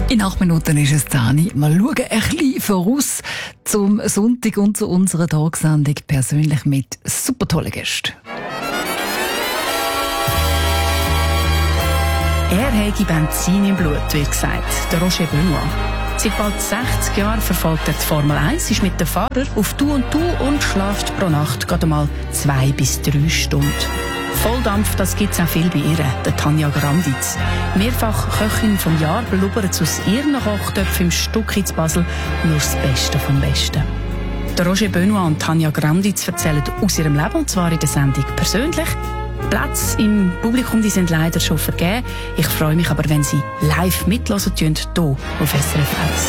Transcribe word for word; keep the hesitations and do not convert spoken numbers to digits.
In acht Minuten ist es zehn. Wir schauen ein bisschen voraus zum Sonntag und zu unserer Tagsendung persönlich mit super tollen Gästen. Er hätte Benzin im Blut, wird gesagt, der Roger Benoit. Seit bald sechzig Jahren verfolgt er die Formel eins, ist mit den Fahrern auf Du und Du und schläft pro Nacht gerade mal zwei bis drei Stunden. Volldampf, das gibt's auch viel bei ihr, der Tanja Granditz. Mehrfach Köchin vom Jahr, blubbert aus ihren Kochtöpfen im Stuck in Basel nur das Beste vom Besten. Der Roger Benoit und Tanja Granditz erzählen aus ihrem Leben, und zwar in der Sendung persönlich. Plätze im Publikum, die sind leider schon vergeben. Ich freue mich aber, wenn Sie live mithören, hier auf S R F eins.